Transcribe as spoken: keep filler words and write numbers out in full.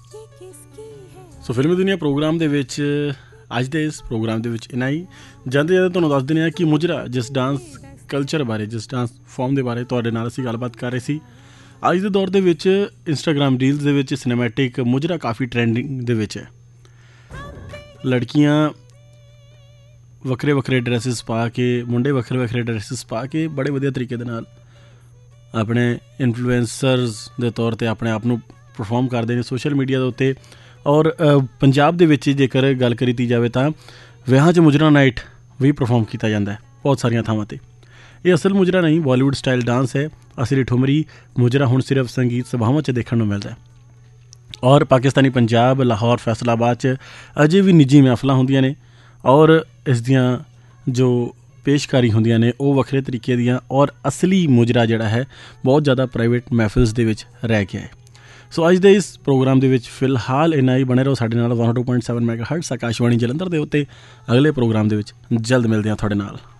ਸੋ ਫਿਲਮੀ ਦੁਨੀਆ ਪ੍ਰੋਗਰਾਮ ਦੇ ਵਿੱਚ ਅੱਜ ਦੇ ਇਸ ਪ੍ਰੋਗਰਾਮ ਦੇ ਵਿੱਚ ਇੰਨਾ ਹੀ। ਜਾਂਦੇ ਜਾਂਦੇ ਤੁਹਾਨੂੰ ਦੱਸ ਦਿੰਦੇ ਹਾਂ ਕਿ ਮੁਜਰਾ ਜਿਸ ਡਾਂਸ ਕਲਚਰ ਬਾਰੇ, ਜਿਸ ਡਾਂਸ ਫੋਰਮ ਦੇ ਬਾਰੇ ਤੁਹਾਡੇ ਨਾਲ ਅਸੀਂ ਗੱਲਬਾਤ ਕਰ ਰਹੇ ਸੀ, ਅੱਜ ਦੇ ਦੌਰ ਦੇ ਵਿੱਚ ਇੰਸਟਾਗ੍ਰਾਮ ਰੀਲਸ ਦੇ ਵਿੱਚ ਸਿਨੇਮੈਟਿਕ ਮੁਜਰਾ ਕਾਫੀ ਟਰੈਂਡਿੰਗ ਦੇ ਵਿੱਚ ਹੈ। ਲੜਕੀਆਂ ਵੱਖਰੇ ਵੱਖਰੇ ਡਰੈਸਿਸ ਪਾ ਕੇ, ਮੁੰਡੇ ਵੱਖਰੇ ਵੱਖਰੇ ਡਰੈਸਿਸ ਪਾ ਕੇ ਬੜੇ ਵਧੀਆ ਤਰੀਕੇ ਦੇ ਨਾਲ ਆਪਣੇ ਇਨਫਲੂਐਂਸਰਸ ਦੇ ਤੌਰ 'ਤੇ ਆਪਣੇ ਆਪ ਨੂੰ ਪਰਫੋਰਮ ਕਰਦੇ ਨੇ ਸੋਸ਼ਲ ਮੀਡੀਆ ਦੇ ਉੱਤੇ। ਔਰ ਪੰਜਾਬ ਦੇ ਵਿੱਚ ਜੇਕਰ ਗੱਲ ਕੀਤੀ ਜਾਵੇ ਤਾਂ ਵਿਆਹਾਂ 'ਚ ਮੁਜਰਾ ਨਾਈਟ ਵੀ ਪਰਫੋਰਮ ਕੀਤਾ ਜਾਂਦਾ ਹੈ ਬਹੁਤ ਸਾਰੀਆਂ ਥਾਵਾਂ 'ਤੇ। ਇਹ ਅਸਲ ਮੁਜਰਾ ਨਹੀਂ, ਬਾਲੀਵੁੱਡ ਸਟਾਈਲ ਡਾਂਸ ਹੈ। ਅਸਲੀ ਠੁਮਰੀ ਮੁਜਰਾ ਹੁਣ ਸਿਰਫ ਸੰਗੀਤ ਸਭਾਵਾਂ 'ਚ ਦੇਖਣ ਨੂੰ ਮਿਲਦਾ ਹੈ। ਔਰ ਪਾਕਿਸਤਾਨੀ ਪੰਜਾਬ, ਲਾਹੌਰ, ਫੈਸਲਾਬਾਦ 'ਚ ਅਜੇ ਵੀ ਨਿੱਜੀ ਮਹਿਫਲਾਂ ਹੁੰਦੀਆਂ ਨੇ ਔਰ ਇਸ ਦੀਆਂ ਜੋ ਪੇਸ਼ਕਾਰੀ ਹੁੰਦੀਆਂ ਨੇ ਉਹ ਵੱਖਰੇ ਤਰੀਕੇ ਦੀਆਂ। ਔਰ ਅਸਲੀ ਮੁਜਰਾ ਜਿਹੜਾ ਹੈ ਬਹੁਤ ਜ਼ਿਆਦਾ ਪ੍ਰਾਈਵੇਟ ਮਹਿਫਿਲਸ ਦੇ ਵਿੱਚ ਰਹਿ ਗਿਆ ਹੈ। ਸੋ ਅੱਜ ਦੇ ਇਸ ਪ੍ਰੋਗਰਾਮ ਦੇ ਵਿੱਚ ਫਿਲਹਾਲ ਇੰਨਾ ਹੀ। ਬਣੇ ਰਹੋ ਸਾਡੇ ਨਾਲ one two point seven mega hurts Akashvani Jalandhar ਦੇ ਉੱਤੇ। ਅਗਲੇ ਪ੍ਰੋਗਰਾਮ ਦੇ ਵਿੱਚ ਜਲਦ ਮਿਲਦੇ ਹਾਂ ਤੁਹਾਡੇ ਨਾਲ।